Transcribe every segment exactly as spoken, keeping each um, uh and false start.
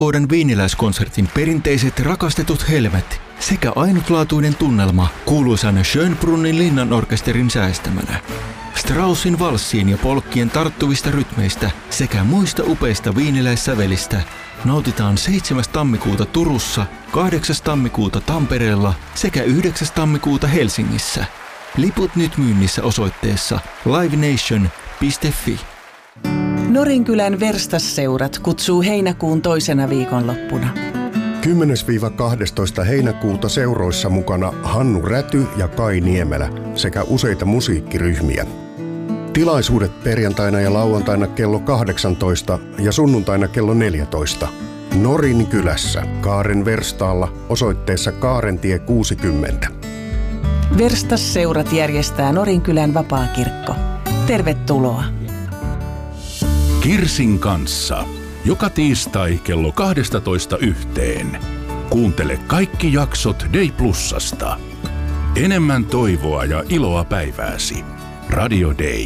vuoden viiniläiskonsertin perinteiset rakastetut helmet sekä ainutlaatuinen tunnelma kuuluisan Schönbrunnin linnanorkesterin säästämänä. Straussin valssien ja polkkien tarttuvista rytmeistä sekä muista upeista viiniläissävelistä nautitaan seitsemäs tammikuuta Turussa, kahdeksas tammikuuta Tampereella sekä yhdeksäs tammikuuta Helsingissä. Liput nyt myynnissä osoitteessa livenation piste fi. Norinkylän Verstasseurat kutsuu heinäkuun toisena viikonloppuna. kymmenes kaksitoista heinäkuuta seuroissa mukana Hannu Räty ja Kai Niemelä sekä useita musiikkiryhmiä. Tilaisuudet perjantaina ja lauantaina kello kahdeksantoista ja sunnuntaina kello neljätoista. Norinkylässä Kaaren Verstaalla osoitteessa Kaarentie kuusikymmentä. Verstasseurat järjestää Norinkylän vapaakirkko. Tervetuloa! Kirsin kanssa. Joka tiistai kello kaksitoista yhteen. Kuuntele kaikki jaksot Day Plusasta. Enemmän toivoa ja iloa päivääsi. Radio Day.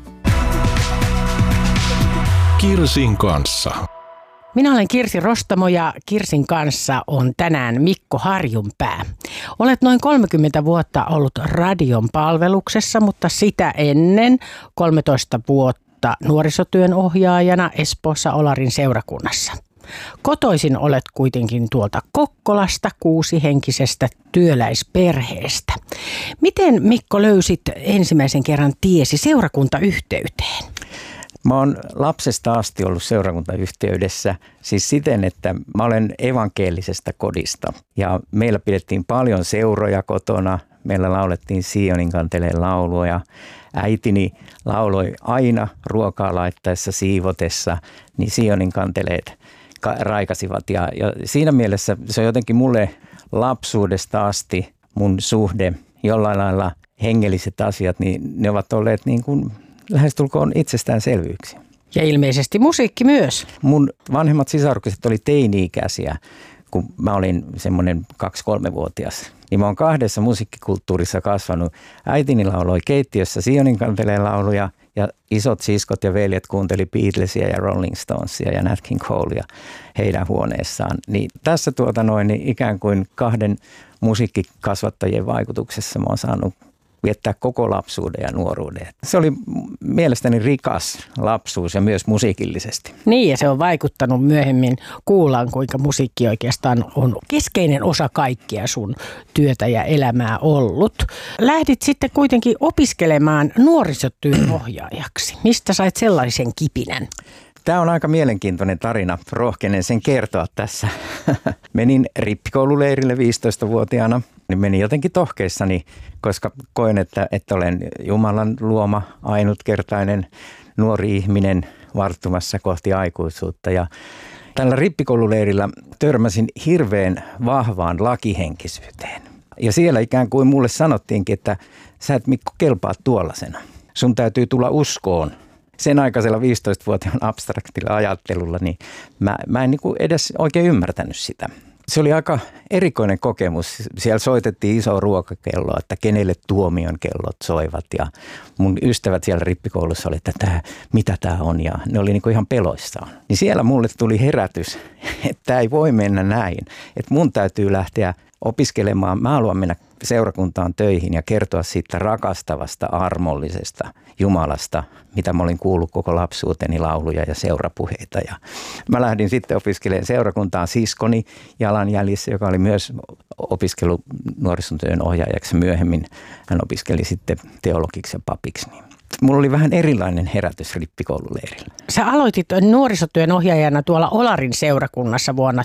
Kirsin kanssa. Minä olen Kirsi Rostamo ja Kirsin kanssa on tänään Mikko Harjunpää. Olet noin kolmekymmentä vuotta ollut radion palveluksessa, mutta sitä ennen kolmetoista vuotta nuorisotyön ohjaajana Espoossa Olarin seurakunnassa. Kotoisin olet kuitenkin tuolta Kokkolasta kuusihenkisestä työläisperheestä. Miten, Mikko, löysit ensimmäisen kerran tiesi seurakuntayhteyteen? Mä oon lapsesta asti ollut seurakuntayhteydessä, siis siten, että mä olen evankelisesta kodista ja meillä pidettiin paljon seuroja kotona. Meillä laulettiin Sionin kanteleen laulua ja äitini lauloi aina ruokaa laittaessa, siivotessa, niin Sionin kanteleet raikasivat. Ja, ja siinä mielessä se on jotenkin mulle lapsuudesta asti mun suhde, jollain lailla hengelliset asiat, niin ne ovat olleet niin kuin lähestulkoon itsestäänselvyyksiä. Ja ilmeisesti musiikki myös. Mun vanhemmat sisarukset oli teini-ikäisiä, kun mä olin semmoinen kaksi-kolmevuotias. Niin mä oon kahdessa musiikkikulttuurissa kasvanut. Äitini lauloi keittiössä Sionin kanteleen lauluja ja isot siskot ja veljet kuunteli Beatlesia ja Rolling Stonesia ja Nat King Colea heidän huoneessaan. Niin tässä tuota noin niin ikään kuin kahden musiikkikasvattajien vaikutuksessa mä oon saanut viettää koko lapsuuden ja nuoruuden. Se oli mielestäni rikas lapsuus ja myös musiikillisesti. Niin, ja se on vaikuttanut myöhemmin. Kuullaan, kuinka musiikki oikeastaan on keskeinen osa kaikkia sun työtä ja elämää ollut. Lähdit sitten kuitenkin opiskelemaan nuorisotyön ohjaajaksi. Mistä sait sellaisen kipinän? Tämä on aika mielenkiintoinen tarina. Rohkenen sen kertoa tässä. Menin rippikoululeirille viisitoistavuotiaana. Menin jotenkin tohkeissani, koska koen, että, että olen Jumalan luoma, ainutkertainen nuori ihminen varttumassa kohti aikuisuutta. Ja tällä rippikoululeirillä törmäsin hirveän vahvaan lakihenkisyyteen. Ja siellä ikään kuin mulle sanottiinkin, että sä et, Mikko, kelpaa tuollaisena. Sun täytyy tulla uskoon. Sen aikaisella viisitoistavuotiaan abstraktilla ajattelulla, niin mä, mä en niin kuin edes oikein ymmärtänyt sitä. Se oli aika erikoinen kokemus. Siellä soitettiin iso ruokakello, että kenelle tuomion kellot soivat. Ja mun ystävät siellä rippikoulussa oli, että tää, mitä tämä on. Ja ne oli niin kuin ihan peloissaan. Niin siellä mulle tuli herätys, että tämä ei voi mennä näin. Että mun täytyy lähteä opiskelemaan. Mä haluan mennä seurakuntaan töihin ja kertoa siitä rakastavasta, armollisesta Jumalasta, mitä mä olin kuullut koko lapsuuteni lauluja ja seurapuheita. Ja mä lähdin sitten opiskelemaan seurakuntaan siskoni jalanjäljissä, joka oli myös opiskellut nuorisotyön ohjaajaksi. Myöhemmin hän opiskeli sitten teologiksi ja papiksi. Mulla oli vähän erilainen herätys rippikoululeirillä. Sä aloitit nuorisotyön ohjaajana tuolla Olarin seurakunnassa vuonna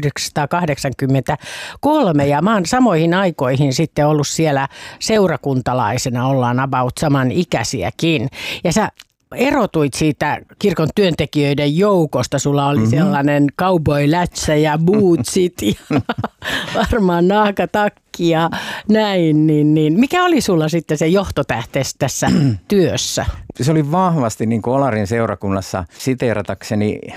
tuhatyhdeksänsataakahdeksankymmentäkolme ja mä oon samoihin aikoihin sitten ollut siellä seurakuntalaisena, ollaan about saman ikäisiäkin. Ja sä erotuit siitä kirkon työntekijöiden joukosta, sulla oli mm-hmm. sellainen cowboy-lätsä ja bootsit ja varmaan naakatakki ja näin, niin, niin. Mikä oli sulla sitten se johtotähteys tässä työssä? Se oli vahvasti niin kuin Olarin seurakunnassa siteeratakseni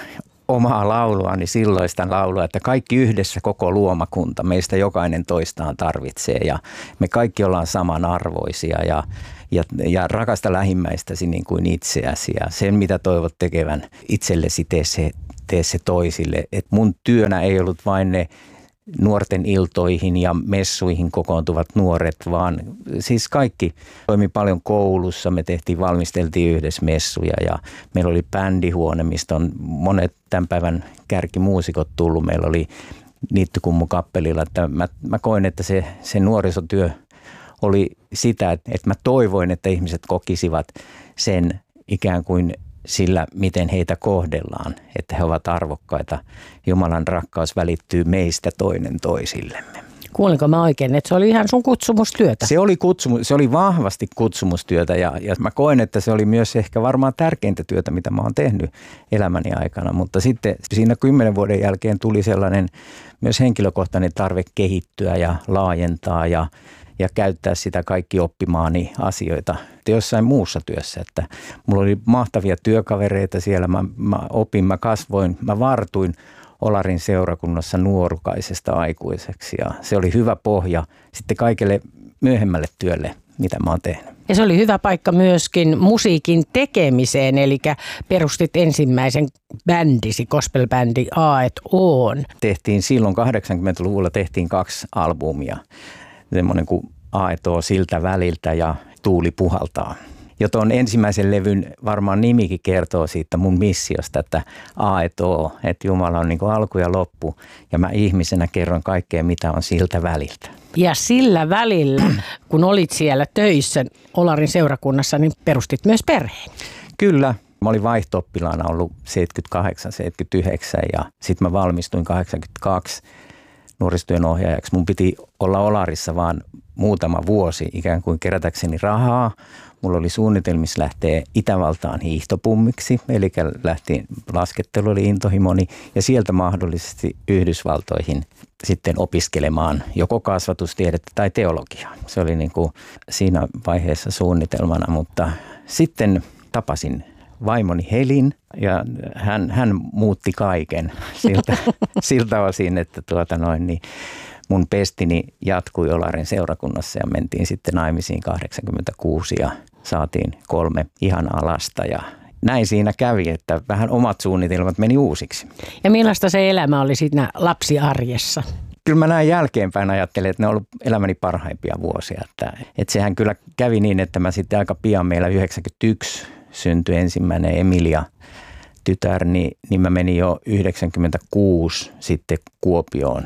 omaa lauluani, silloista laulua, että kaikki yhdessä koko luomakunta, meistä jokainen toistaan tarvitsee ja me kaikki ollaan samanarvoisia ja, ja, ja rakasta lähimmäistäsi niin kuin itseäsi ja sen mitä toivot tekevän itsellesi, tee se, tee se toisille. Et mun työnä ei ollut vain ne nuorten iltoihin ja messuihin kokoontuvat nuoret, vaan siis kaikki toimi paljon koulussa. Me tehtiin, valmisteltiin yhdessä messuja ja meillä oli bändihuone, mistä on monet tämän päivän kärkimuusikot tullut. Meillä oli Niittykummu kappelilla, että mä, mä koin, että se, se nuorisotyö oli sitä, että, että mä toivoin, että ihmiset kokisivat sen ikään kuin sillä, miten heitä kohdellaan, että he ovat arvokkaita. Jumalan rakkaus välittyy meistä toinen toisillemme. Kuulinko mä oikein, että se oli ihan sun kutsumustyötä? Se oli, kutsumus, se oli vahvasti kutsumustyötä ja, ja mä koen, että se oli myös ehkä varmaan tärkeintä työtä, mitä mä oon tehnyt elämäni aikana. Mutta sitten siinä kymmenen vuoden jälkeen tuli sellainen myös henkilökohtainen tarve kehittyä ja laajentaa ja ja käyttää sitä kaikki oppimaani asioita jossain muussa työssä. Että mulla oli mahtavia työkavereita siellä, mä, mä opin, mä kasvoin, mä vartuin Olarin seurakunnassa nuorukaisesta aikuiseksi ja se oli hyvä pohja sitten kaikelle myöhemmälle työlle, mitä mä oon tehnyt. Ja se oli hyvä paikka myöskin musiikin tekemiseen, eli perustit ensimmäisen bändisi, gospel-bändi A et O:n. Tehtiin silloin kahdeksankymmentäluvulla tehtiin kaksi albumia. Semmoinen kuin A et O siltä väliltä ja Tuuli puhaltaa. Jo tuon ensimmäisen levyn varmaan nimikin kertoo siitä mun missiosta, että A et O, että Jumala on niin kuin alku ja loppu ja mä ihmisenä kerron kaikkea, mitä on siltä väliltä. Ja sillä välillä, kun olit siellä töissä Olarin seurakunnassa, niin perustit myös perheen. Kyllä. Mä olin vaihto-oppilaana ollut seitsemänkymmentäkahdeksan seitsemänkymmentäyhdeksän ja sitten mä valmistuin kahdeksankymmentäkaksi nuorisotyön ohjaajaksi. Mun piti olla Olarissa vaan muutama vuosi ikään kuin kerätäkseni rahaa. Mulla oli suunnitelmissa lähteä Itävaltaan hiihtopummiksi, eli lähti laskettelu oli intohimoni ja sieltä mahdollisesti Yhdysvaltoihin sitten opiskelemaan joko kasvatustiedettä tai teologiaa. Se oli niin kuin siinä vaiheessa suunnitelmana, mutta sitten tapasin vaimoni Helin ja hän, hän muutti kaiken siltä, siltä osin, että tuota noin, niin mun pestini jatkui Olarin seurakunnassa ja mentiin sitten naimisiin kahdeksankymmentäkuusi ja saatiin kolme ihanaa lasta ja näin siinä kävi, että vähän omat suunnitelmat meni uusiksi. Ja millaista se elämä oli siinä lapsiarjessa? Kyllä mä näin jälkeenpäin ajattelin, että ne on ollut elämäni parhaimpia vuosia. Että, että sehän kyllä kävi niin, että mä sitten aika pian meillä yhdeksänkymmentäyksi syntyi ensimmäinen Emilia tytär, niin, niin mä menin jo yhdeksänkymmentäkuusi sitten Kuopioon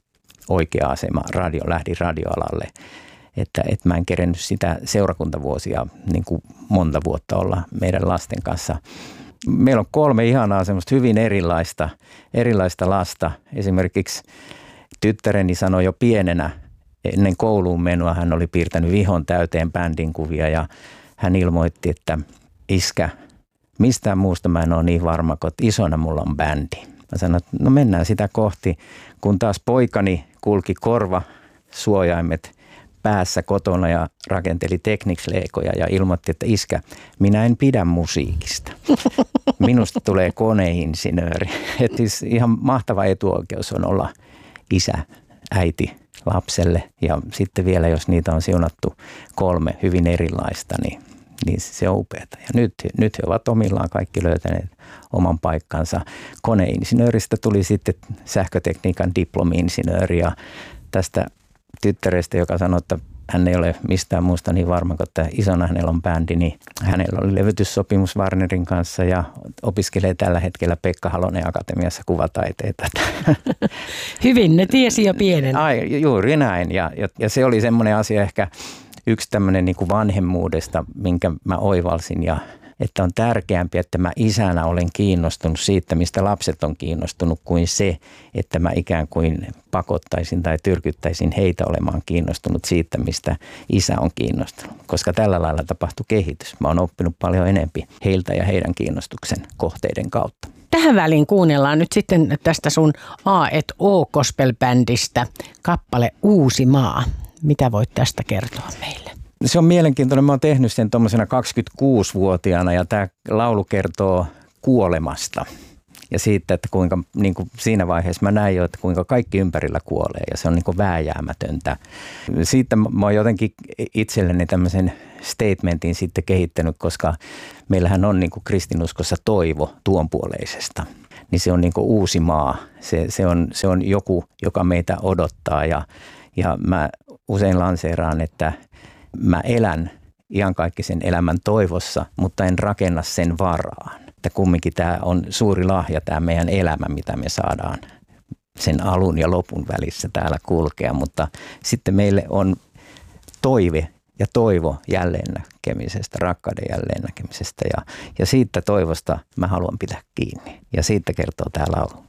oikea asema, radio, lähdin radioalalle. Että, että mä en kerennyt sitä seurakuntavuosia niin kuin monta vuotta olla meidän lasten kanssa. Meillä on kolme ihanaa semmoista hyvin erilaista, erilaista lasta. Esimerkiksi tyttäreni sanoi jo pienenä ennen kouluun menoa, hän oli piirtänyt vihon täyteen bändin kuvia ja hän ilmoitti, että iskä, mistään muusta mä en ole niin varma, kun isona mulla on bändi. Mä sanoin, että no mennään sitä kohti, kun taas poikani kulki korva suojaimet päässä kotona ja rakenteli Technics-leikoja ja ilmoitti, että iskä, minä en pidä musiikista. Minusta tulee koneinsinööri. Että ihan mahtava etuoikeus on olla isä, äiti lapselle ja sitten vielä, jos niitä on siunattu kolme hyvin erilaista, niin, niin se on upeata. Ja nyt, nyt he ovat omillaan kaikki löytäneet oman paikkansa. Koneinsinööristä tuli sitten sähkötekniikan diplomi-insinööri ja tästä tyttärestä, joka sanoi, että hän ei ole mistään muusta niin varma, kun että isona hänellä on bändi, niin hänellä oli levytyssopimus Warnerin kanssa ja opiskelee tällä hetkellä Pekka Halonen Akatemiassa kuvataiteita. Hyvin, ne tiesi jo pienen. Ai, juuri näin ja, ja, ja se oli semmoinen asia ehkä yksi tämmöinen niin kuin vanhemmuudesta, minkä mä oivalsin ja että on tärkeämpi, että mä isänä olen kiinnostunut siitä, mistä lapset on kiinnostunut, kuin se, että mä ikään kuin pakottaisin tai tyrkyttäisin heitä olemaan kiinnostunut siitä, mistä isä on kiinnostunut. Koska tällä lailla tapahtui kehitys. Mä oon oppinut paljon enempi heiltä ja heidän kiinnostuksen kohteiden kautta. Tähän väliin kuunnellaan nyt sitten tästä sun A et O gospel-bändistä kappale Uusi maa. Mitä voit tästä kertoa meille? Se on mielenkiintoinen. Mä oon tehnyt sen tuommoisena kaksikymmentäkuusivuotiaana ja tämä laulu kertoo kuolemasta. ja siitä, että kuinka niin kuin siinä vaiheessa mä näin jo, että kuinka kaikki ympärillä kuolee ja se on niin kuin vääjäämätöntä. Siitä mä oon jotenkin itselleni tämmöisen statementin sitten kehittänyt, koska meillähän on niin kuin kristinuskossa toivo tuonpuoleisesta. Niin se on niin kuin uusi maa. Se, se, on, se on joku, joka meitä odottaa ja, ja mä usein lanseeraan, että mä elän iankaikkisen elämän toivossa, mutta en rakenna sen varaan. Että kumminkin tämä on suuri lahja, tämä meidän elämä, mitä me saadaan sen alun ja lopun välissä täällä kulkea. Mutta sitten meille on toive ja toivo jälleennäkemisestä, rakkauden jälleennäkemisestä. Ja, ja siitä toivosta mä haluan pitää kiinni. Ja siitä kertoo tämä laulu.